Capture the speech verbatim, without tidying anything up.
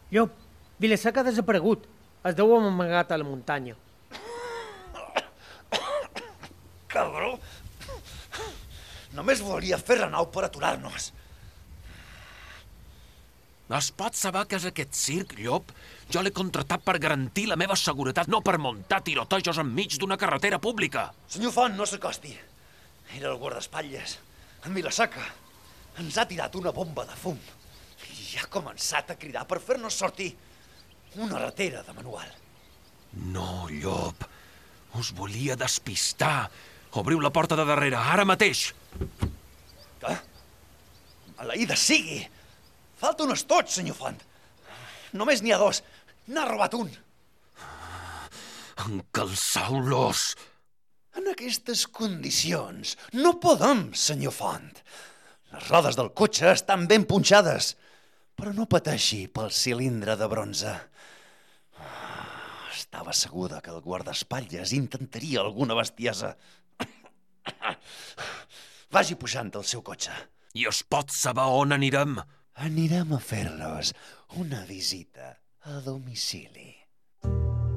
Llop, Vilaseca ha desaparegut. Es deu haver amagat a la muntanya. Cabró! Només volia fer Renau per aturar-nos. Es pot saber què és aquest circ, Llop? Jo l'he contratat per garantir la meva seguretat, no per muntar tirotejos enmig d'una carretera pública. Senyor Font, no s'acosti. Era el guardaespatlles, en Vilaseca. Ens ha tirat una bomba de fum i ha començat a cridar per fer-nos sortir. Una ratera de manual. No, Llop. Us volia despistar. Obriu la porta de darrere, ara mateix. Què? Maleïda sigui! Falta un estoig, senyor Font. Només n'hi ha dos. N'ha robat un. Encalçau-los. En aquestes condicions no podem, senyor Font. Les rodes del cotxe estan ben punxades, però no pateixi pel cilindre de bronze. Estava segura que el guardaespatlles intentaria alguna bestiesa. Vagi pujant al seu cotxe. I es pot saber on anirem? Anirem a fer-los una visita a domicili.